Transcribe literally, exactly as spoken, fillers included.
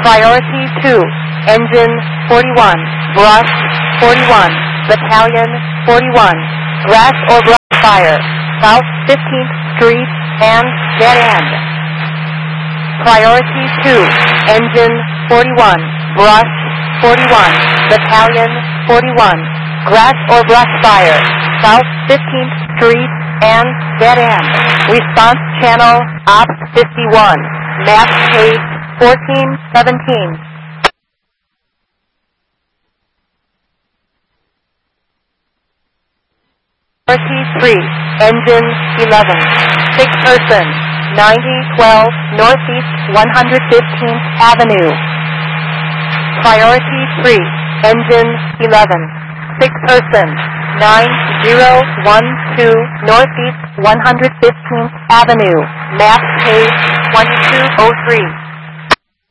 Priority two, Engine forty-one, Brush forty-one, Battalion forty-one, Grass or Brush Fire, South fifteenth Street and Dead End. Priority two, Engine forty-one, Brush forty-one, Battalion forty-one, Grass or Brush Fire, South fifteenth Street and Dead End. Response channel Ops fifty-one, map page fourteen seventeen. Priority three, Engine eleven, six person, ninety twelve Northeast one hundred fifteenth Avenue. Priority three, Engine eleven, six person, nine zero one two Northeast one hundred fifteenth Avenue, map page twenty-two oh three.